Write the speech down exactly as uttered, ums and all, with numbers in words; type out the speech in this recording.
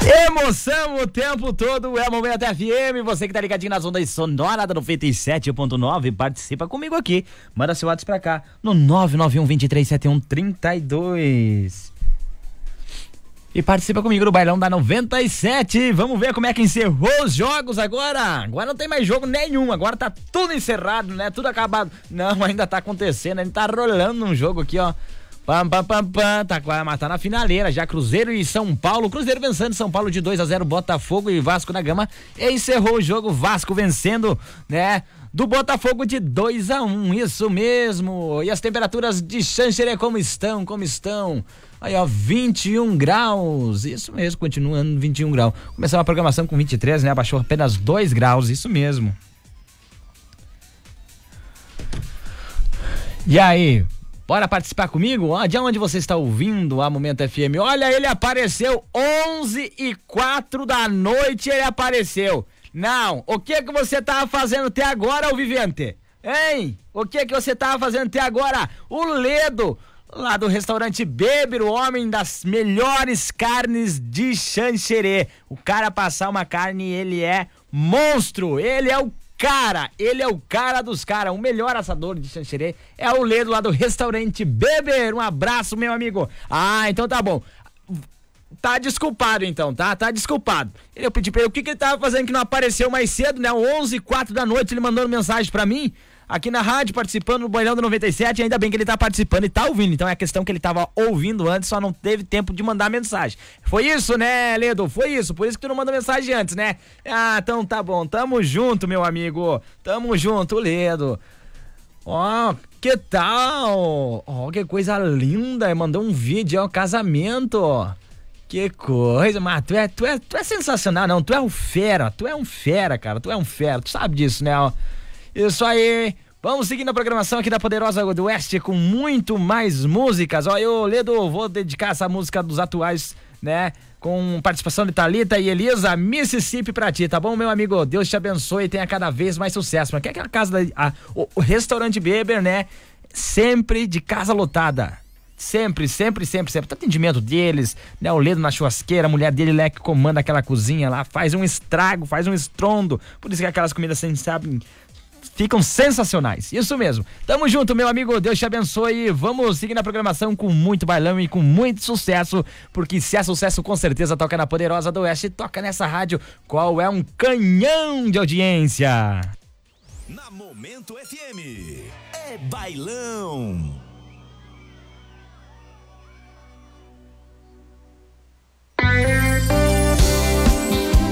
Emoção o tempo todo, é Momento F M, você que tá ligadinho nas ondas sonoras da noventa e sete ponto nove, participa comigo aqui, manda seu WhatsApp pra cá, no nove nove um, dois três sete um, três dois. E participa comigo no bailão da noventa e sete, vamos ver como é que encerrou os jogos agora, agora não tem mais jogo nenhum, agora tá tudo encerrado, né, tudo acabado, não, ainda tá acontecendo, ainda tá rolando um jogo aqui, ó. Pam, pam, pam, pam, tá, vai matar na finaleira já, Cruzeiro e São Paulo, Cruzeiro vencendo São Paulo de dois a zero, Botafogo e Vasco da Gama, e encerrou o jogo, Vasco vencendo, né, do Botafogo de dois a um, isso mesmo. E as temperaturas de Xanxerê como estão, como estão? Aí ó, vinte e um graus, isso mesmo, continuando vinte e um graus. Começou a programação com vinte e três, né, abaixou apenas dois graus, isso mesmo. E aí? Bora participar comigo? Ó, de onde você está ouvindo a Momento F M? Olha, ele apareceu onze e quatro da noite, ele apareceu. Não, o que que você tava fazendo até agora, ô Vivente? Hein? O que que você tava fazendo até agora? O Ledo, lá do restaurante Beber, o homem das melhores carnes de Xanxerê. O cara passar uma carne, ele é monstro, ele é o cara, ele é o cara dos caras, o melhor assador de Xanxerê é o Ledo lá do restaurante Beber. Um abraço, meu amigo. Ah, então tá bom. Tá desculpado então, tá? Tá desculpado. Eu pedi pra ele o que que ele tava fazendo que não apareceu mais cedo, né? onze e quatro da noite ele mandando mensagem pra mim, aqui na rádio, participando do Bailão do noventa e sete, ainda bem que ele tá participando e tá ouvindo, então é a questão que ele tava ouvindo antes, só não teve tempo de mandar mensagem. Foi isso, né, Ledo? Foi isso, por isso que tu não mandou mensagem antes, né? Ah, então tá bom, tamo junto, meu amigo, tamo junto, Ledo. Ó, oh, que tal? Ó, oh, que coisa linda, mandou um vídeo, ó, casamento, ó. Que coisa, mas tu é, tu é, tu é sensacional, não, tu é um fera, tu é um fera, cara, tu é um fera, tu sabe disso, né, ó. Isso aí, vamos seguindo a programação aqui da Poderosa do Oeste com muito mais músicas. Ó, eu, Ledo, vou dedicar essa música dos atuais, né, com participação de Thalita e Elisa, Mississippi pra ti, tá bom, meu amigo? Deus te abençoe e tenha cada vez mais sucesso. Mas que é aquela casa, da, a, o, o restaurante Beber, né, sempre de casa lotada. Sempre, sempre, sempre, sempre. O atendimento deles, né? O Ledo na churrasqueira, a mulher dele lá que comanda aquela cozinha lá, faz um estrago, faz um estrondo. Por isso que aquelas comidas, assim, sabe, ficam sensacionais. Isso mesmo. Tamo junto, meu amigo. Deus te abençoe. Vamos seguir na programação com muito bailão e com muito sucesso, porque se é sucesso, com certeza toca na Poderosa do Oeste, toca nessa rádio, qual é um canhão de audiência. Na Momento F M, é bailão.